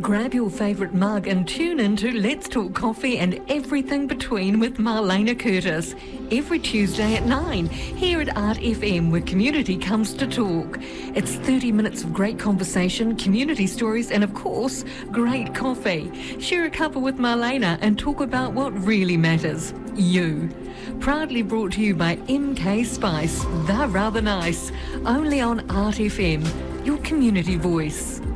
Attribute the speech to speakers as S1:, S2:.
S1: Grab your favourite mug and tune in to Let's Talk Coffee and everything between with Marlena Curtis. Every Tuesday at 9, here at Art FM, where community comes to talk. It's 30 minutes of great conversation, community stories, and of course, great coffee. Share a cuppa with Marlena and talk about what really matters, you. Proudly brought to you by MK Spice. They're rather nice. Only on Art FM, your community voice.